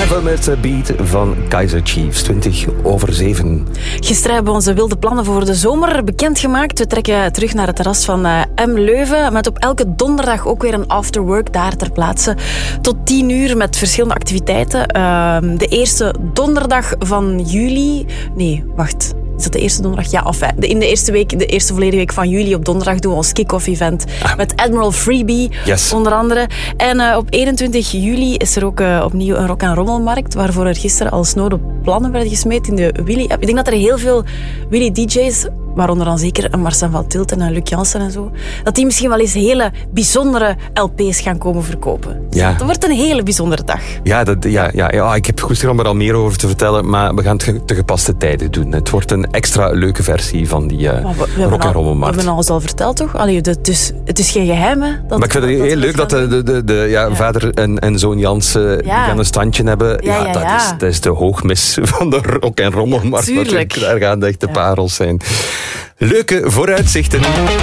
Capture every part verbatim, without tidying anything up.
Never Miss a Beat van Kaiser Chiefs, twintig over zeven. Gisteren hebben we onze wilde plannen voor de zomer bekendgemaakt. We trekken terug naar het terras van uh, M. Leuven, met op elke donderdag ook weer een afterwork daar ter plaatse. Tot tien uur met verschillende activiteiten. Uh, de eerste donderdag van juli... Nee, wacht... Is dat de eerste donderdag? Ja, of in de eerste week, de eerste volledige week van juli op donderdag doen we ons kick-off event ah. met Admiral Freebie, yes. onder andere. En uh, op eenentwintig juli is er ook uh, opnieuw een rock- en rommelmarkt, waarvoor er gisteren al snode plannen werden gesmeed in de Willy-app. Ik denk dat er heel veel Willy-D J's, waaronder dan zeker een Marcel van Tilt en een Luc Jansen en zo, dat die misschien wel eens hele bijzondere L P's gaan komen verkopen. Ja. Dat wordt een hele bijzondere dag. Ja, dat, ja, ja, ja ik heb goed om er al meer over te vertellen, maar we gaan het te gepaste tijden doen. Het wordt een extra leuke versie van die uh, rock- en rommelmarkt. We hebben alles al verteld, toch? Allee, het, is, het is geen geheim, hè? Dat, maar ik vind het heel leuk dat de, de, de, de ja, ja. vader en, en zoon Jansen uh, ja. gaan een standje hebben. Ja, ja, ja, dat, ja. Is, dat is de hoogmis van de rock- en rommelmarkt. Tuurlijk. Daar gaan de echte ja. parels zijn. Leuke vooruitzichten.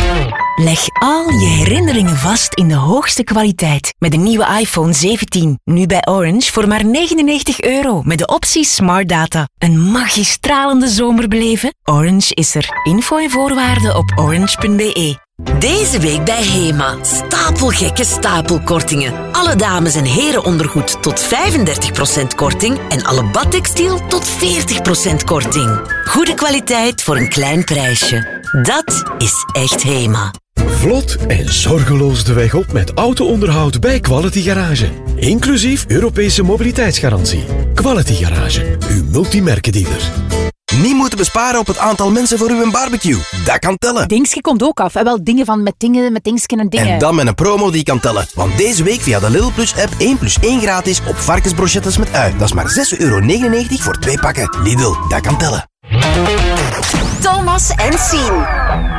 Leg al je herinneringen vast in de hoogste kwaliteit met de nieuwe iPhone zeventien. Nu bij Orange voor maar negenennegentig euro met de optie Smart Data. Een magistralende zomer beleven? Orange is er. Info en voorwaarden op orange punt b e. Deze week bij Hema. Stapelgekke stapelkortingen. Alle dames- en herenondergoed tot vijfendertig procent korting en alle badtextiel tot veertig procent korting. Goede kwaliteit voor een klein prijsje. Dat is echt Hema. Vlot en zorgeloos de weg op met auto-onderhoud bij Quality Garage. Inclusief Europese mobiliteitsgarantie. Quality Garage, uw multimerkendealer. Niet moeten besparen op het aantal mensen voor uw barbecue. Dat kan tellen. Dingske komt ook af. En wel dingen van met dingen, met dingsken en dingen. En dan met een promo die kan tellen. Want deze week via de Lidl Plus app één plus één gratis op varkensbrochettes met ui. Dat is maar zes euro negenennegentig voor twee pakken. Lidl, dat kan tellen. Thomas en Sien.